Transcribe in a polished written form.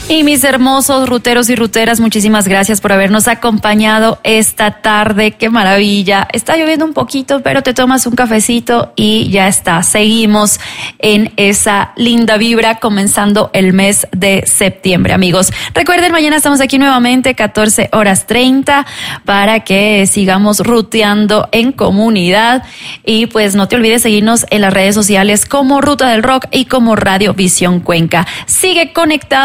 Y mis hermosos ruteros y ruteras, muchísimas gracias por habernos acompañado esta tarde. ¡Qué maravilla! Está lloviendo un poquito, pero te tomas un cafecito y ya está. Seguimos en esa linda vibra comenzando el mes de septiembre, amigos. Recuerden, mañana estamos aquí nuevamente, 14:30, para que sigamos ruteando en comunidad. Y pues no te olvides seguirnos en las redes sociales como Ruta del Rock y como Radio Visión Cuenca. Sigue conectado